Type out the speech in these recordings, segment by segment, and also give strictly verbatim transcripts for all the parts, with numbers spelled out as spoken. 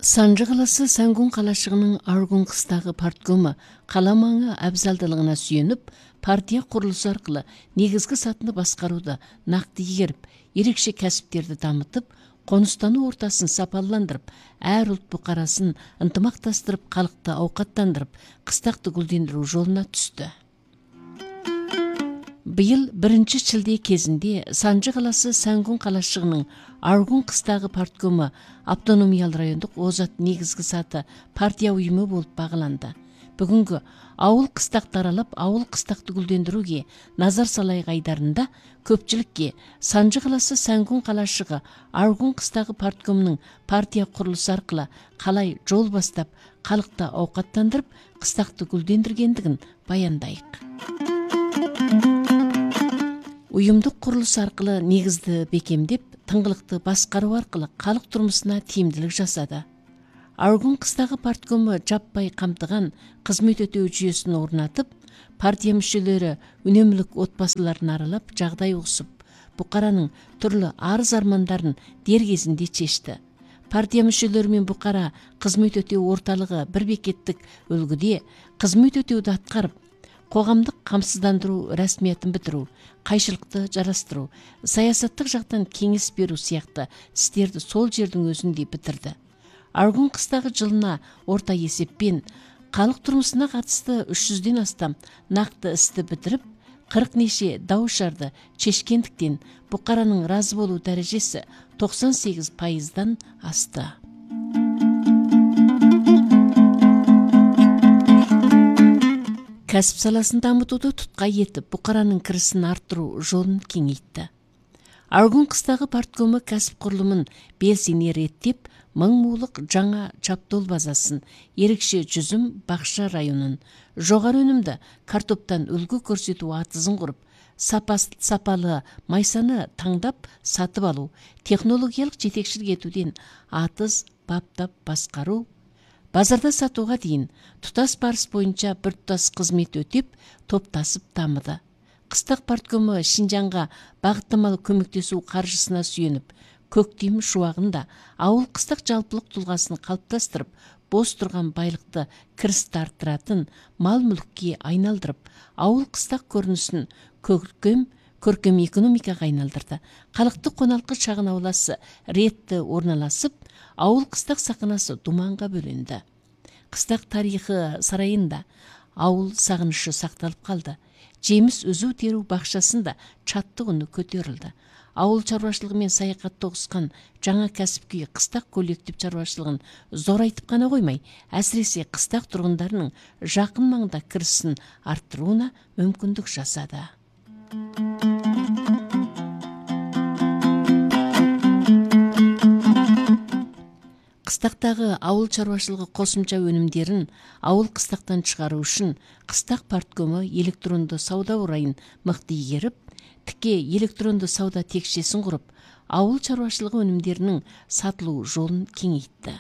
Санжы қаласы Сәңгүн қалашығының Аргун қыстағы парткомы қала маңы абзалдылығына сүйеніп, партия құрылысы арқылы негізгі сатыны басқаруды нақты игеріп, ерекше кәсіптерді дамытып, қоныстану ортасын сапаландырып, әр ұлт бұқарасын ынтымақтастырып, халықты ауқаттандырып, қыстақты гүлдендіру жолына түсті. Биыл бірінші шілде кезінде Санжы қаласы Сәңгүн қалашығының Аргун қыстағы парткомы автономиялы райондық озат негізгі саты партия ұйымы болып бағаланды. Бүгінгі ауыл қыстақты аралап, ауыл қыстақты гүлдендіруге назар салайық айдарында көпчілікке Санжы қаласы Сәңгүн қалашығы Аргун қыстағы парткомының партия құрылысы арқылы қалай жол бастап, халықты ауқаттандырып, қыстақты гүлдендіргендігін баяндайық. Ұйымдық құрылыс арқылы негізді бекемдеп, тыңғылықты басқару арқылы халық тұрмысына тиімділік жасады. Аргун қыстағы парткомы жаппай қамтыған қызмет өтеу жүйесін орнатып, партия мүшелері үнемлік отбасыларын аралап, жағдай ұсып, бұқараның түрлі арыз армандарын дер кезінде шешті. Партия мүшелері мен бұқара қызмет өтеу орталығы бір бекеттік үлгіде қызмет өтеуді атқарып, қоғамдық қамсыздандыру рәсмиетін бітіру, қайшылықты жарастыру, саясаттық жақтан кеңес беру сияқты істерді сол жердің өзінде бітірді. Аргун қыстағы жылына орта есеппен халық тұрмысына қатысты үш жүзден астам нақты істі бітіріп, қырық неше дау шарды шешкендіктен бұқараның разы болу дәрежесі тоқсан сегіз пайыздан асты. Кәсіп саласын дамытуды тұтқа етіп, бұқараның кірісін арттыру жолын кеңейтті. Аргун қыстағы парткомы кәсіп құрылымын белсене реттеп, мың мулық жаңа чаптол базасын, ерекше жүзім бақша районын, жоғары өнімді картоптан үлгі көрсету атызын құрып, сапалы майсаны таңдап сатып алу, технологиялық жетекшілік етуден атыз баптап басқару, базарда сатуға дейін тұтас барыс бойынша бір тұтас қызмет өтеп, топтасып дамыды. Қыстақ парткомы Шинжанға бағыттамалы көмектесу қаржысына сүйеніп, көктем шуағында ауыл қыстақ жалпылық тұлғасын қалыптастырып, бос тұрған байлықты кірісті арттыратын мал мүлікке айналдырып, ауыл қыстақ көрінісін көркем көркем экономикаға айналдырды. Халықты қоналқы шағын ауласы ретті орналасып, ауыл қыстақ сақынасы думанға бөленді. Қыстақ тарихы сарайында ауыл сағынышы сақталып қалды. Жеміс үзу теру бақшасында чатты құны көтерілді. Ауыл шаруашылығы мен саяхатты ұғысқан жаңа кәсіпкүй қыстақ коллектив шаруашылығын зорайтып қана қоймай, әсіресе қыстақ тұрғындарының жақын маңда кірісін арттыруына мүмкіндік жасады. Қыстақтағы ауыл шаруашылығы қосымша өнімдерін ауыл қыстақтан шығару үшін қыстақ парткомы электронды сауда орайын мықты игеріп, тіке электронды сауда текшесін құрып, ауыл шаруашылығы өнімдерінің сатылу жолын кеңейтті.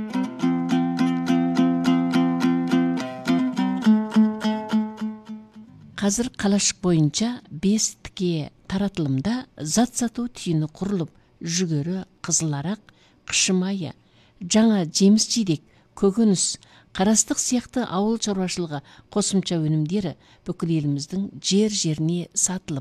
Қазір қалашық бойынша бес тіке таратылымда зат сату түйіні құрылып, жүгері, қызыларақ, қышымайы, жаңа жеміс жидек, көкөніс, қарастық сияқты ауыл шаруашылығы қосымша өнімдері бүкіл еліміздің жер-жеріне сатылып.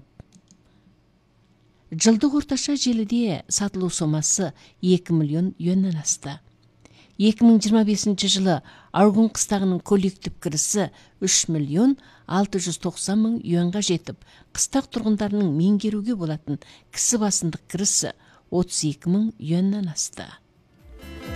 Жылдық орташа желіде сатылу сомасы екі миллион юаннан асты. екі мың жиырма бесінші жылы Аргун қыстағының коллектив кірісі үш миллион алты жүз тоқсан мың юанға жетіп, қыстақ тұрғындарының меңгеруге болатын кісі басындық кірісі отыз екі мың юаннан асты.